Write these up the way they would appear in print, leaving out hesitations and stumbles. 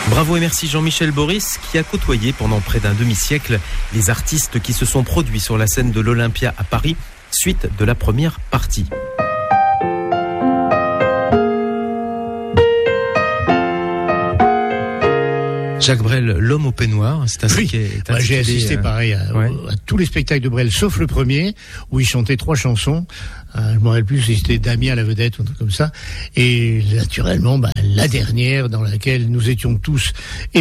Bravo et merci Jean-Michel Boris qui a côtoyé pendant près d'un demi-siècle les artistes qui se sont produits sur la scène de l'Olympia à Paris, suite de la première partie. Jacques Brel, l'homme au peignoir, c'est ainsi qui est intitulé. J'ai assisté pareil à tous les spectacles de Brel, sauf le premier, où il chantait 3 chansons. Je me rappelle plus si c'était Damien la vedette ou un truc comme ça. Et naturellement, la dernière dans laquelle nous étions tous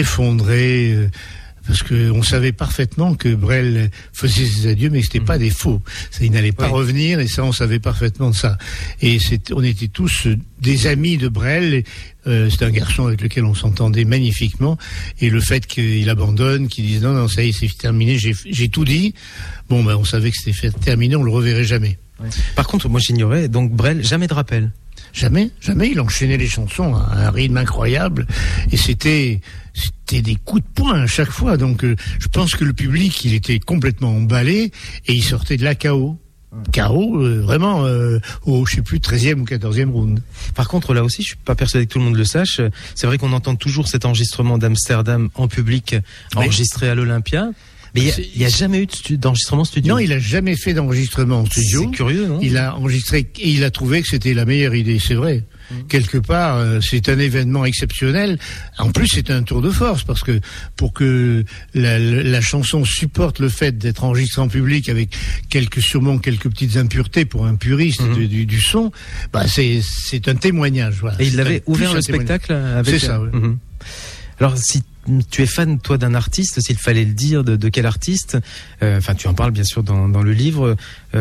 effondrés, parce que on savait parfaitement que Brel faisait ses adieux, mais que c'était pas des faux. Il n'allait pas revenir, et ça, on savait parfaitement de ça. Et on était tous des amis de Brel. C'est un garçon avec lequel on s'entendait magnifiquement. Et le fait qu'il abandonne, qu'il dise non, ça y est, c'est terminé, j'ai tout dit. Bon, on savait que c'était terminé, on le reverrait jamais. Ouais. Par contre, moi j'ignorais, donc Brel, jamais de rappel. Jamais, il enchaînait les chansons à un rythme incroyable, et c'était des coups de poing à chaque fois. Donc je pense que le public, il était complètement emballé, et il sortait de la KO. Vraiment au, je sais plus, 13e ou 14e round. Par contre, là aussi, je suis pas persuadé que tout le monde le sache. C'est vrai qu'on entend toujours cet enregistrement d'Amsterdam en public, enregistré à l'Olympia. Mais il n'y a jamais eu d'enregistrement studio. Non, il a jamais fait d'enregistrement studio. C'est curieux, non? Il a enregistré et il a trouvé que c'était la meilleure idée, c'est vrai. Quelque part, c'est un événement exceptionnel. En plus, c'est un tour de force, parce que pour que la chanson supporte le fait d'être enregistrée en public avec sûrement quelques petites impuretés pour un puriste du son, c'est un témoignage. Voilà. Et il avait ouvert le spectacle avec... C'est ça, oui. Alors, si tu es fan, toi, d'un artiste, s'il fallait le dire, de quel artiste, tu en parles bien sûr dans le livre,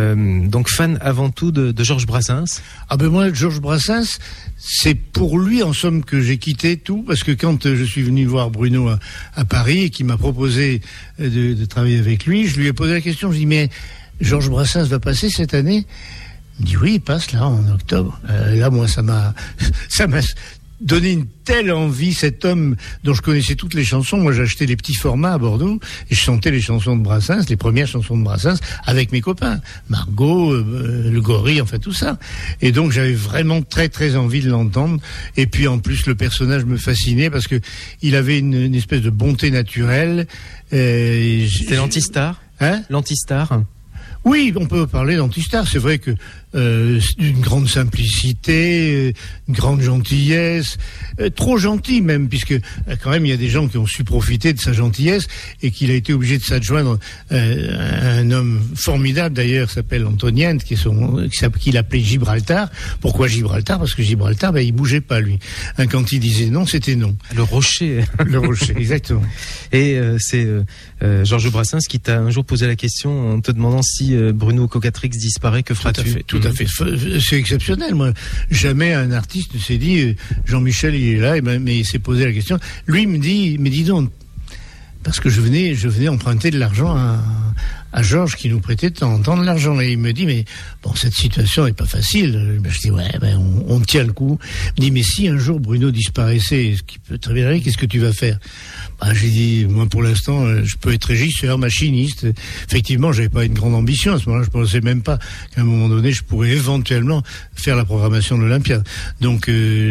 donc fan avant tout de Georges Brassens. Moi, Georges Brassens, c'est pour lui, en somme, que j'ai quitté tout, parce que quand je suis venu voir Bruno à Paris, et qu'il m'a proposé de travailler avec lui, je lui ai posé la question, je lui ai dit, mais Georges Brassens va passer cette année? Il me dit, oui, il passe là, en octobre. Là, moi, ça m'a donné une telle envie, cet homme dont je connaissais toutes les chansons. Moi, j'achetais les petits formats à Bordeaux et je chantais les chansons de Brassens, les premières chansons de Brassens, avec mes copains, Margot, le Gorille, enfin tout ça. Et donc, j'avais vraiment très très envie de l'entendre. Et puis en plus, le personnage me fascinait parce que il avait une espèce de bonté naturelle. C'était l'antistar. L'antistar. Oui, on peut parler d'antistar. C'est vrai que d'une grande simplicité, une grande gentillesse, trop gentil même, puisque quand même il y a des gens qui ont su profiter de sa gentillesse et qu'il a été obligé de s'adjoindre un homme formidable d'ailleurs, s'appelle Antonienne, qu'il appelait Gibraltar. Pourquoi Gibraltar? Parce que Gibraltar, il bougeait pas lui. Quand il disait non, c'était non. Le rocher. Le rocher, exactement. Et c'est Georges Brassens qui t'a un jour posé la question en te demandant si Bruno Cocatrix disparaît, que feras-tu? Tout à fait. C'est exceptionnel. Moi, jamais un artiste ne s'est dit Jean-Michel il est là, mais il s'est posé la question. Lui il me dit, mais dis donc, parce que je venais emprunter de l'argent à Georges qui nous prêtait de temps en temps de l'argent, et il me dit, mais bon, cette situation n'est pas facile. Je dis on tient le coup. Il me dit, mais si un jour Bruno disparaissait, ce qui peut très bien arriver, qu'est-ce que tu vas faire? J'ai dit, moi pour l'instant, je peux être régisseur, machiniste. Effectivement, j'avais pas une grande ambition à ce moment-là. Je pensais même pas qu'à un moment donné, je pourrais éventuellement faire la programmation de l'Olympia. Donc,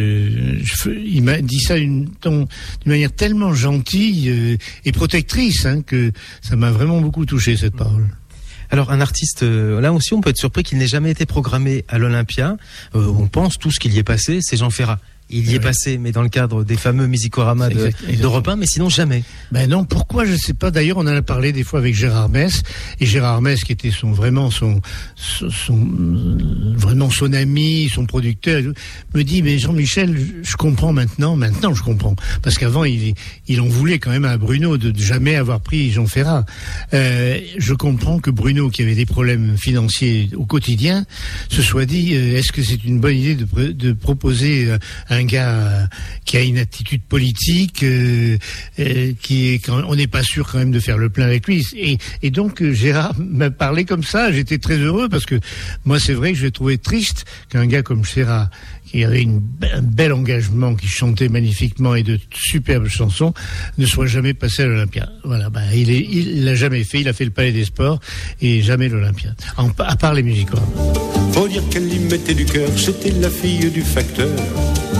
il m'a dit ça d'une manière tellement gentille et protectrice, que ça m'a vraiment beaucoup touché, cette parole. Alors un artiste, là aussi on peut être surpris qu'il n'ait jamais été programmé à l'Olympia. On pense tous qu'il y est passé, c'est Jean Ferrat. Il y est passé, mais dans le cadre des fameux Musicorama d'Europe 1, mais sinon jamais. Non, pourquoi, je sais pas. D'ailleurs, on en a parlé des fois avec Gérard Mess, et Gérard Mess, qui était vraiment son ami, son producteur, me dit, mais Jean-Michel, je comprends maintenant je comprends. Parce qu'avant, il en voulait quand même à Bruno de jamais avoir pris Jean Ferrat. Je comprends que Bruno, qui avait des problèmes financiers au quotidien, se soit dit, est-ce que c'est une bonne idée de proposer un gars qui a une attitude politique, on n'est pas sûr quand même de faire le plein avec lui. Et donc Gérard m'a parlé comme ça. J'étais très heureux parce que moi, c'est vrai que je l'ai trouvé triste qu'un gars comme Ferrat, qui avait un bel engagement, qui chantait magnifiquement et de superbes chansons, ne soit jamais passé à l'Olympia. Voilà, il l'a jamais fait. Il a fait le Palais des Sports et jamais l'Olympia. À part les Musicorama. Faut dire qu'elle y mettait du cœur. C'était la fille du facteur.